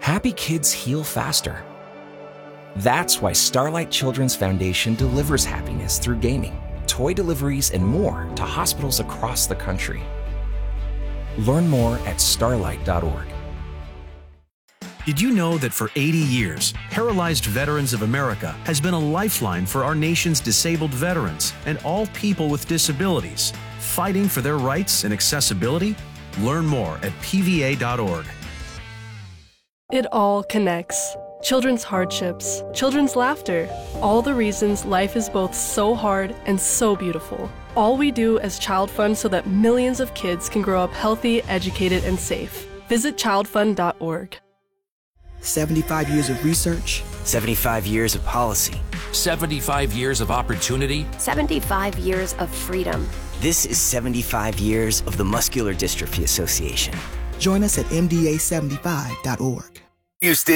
Happy kids heal faster. That's why Starlight Children's Foundation delivers happiness through gaming, toy deliveries, and more to hospitals across the country. Learn more at starlight.org. Did you know that for 80 years, Paralyzed Veterans of America has been a lifeline for our nation's disabled veterans and all people with disabilities, fighting for their rights and accessibility? Learn more at pva.org. It all connects. Children's hardships, children's laughter, all the reasons life is both so hard and so beautiful. All we do as Child Fund so that millions of kids can grow up healthy, educated, and safe. Visit childfund.org. 75 years of research. 75 years of policy. 75 years of opportunity. 75 years of freedom. This is 75 years of the Muscular Dystrophy Association. Join us at mda75.org. Houston.